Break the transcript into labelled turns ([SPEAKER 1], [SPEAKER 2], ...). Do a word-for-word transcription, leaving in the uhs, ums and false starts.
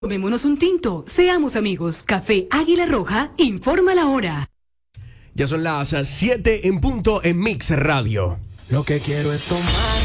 [SPEAKER 1] Tomémonos un tinto, seamos amigos. Café Águila Roja, informa la hora.
[SPEAKER 2] Ya son las siete en punto en Mix Radio.
[SPEAKER 3] Lo que quiero es tomar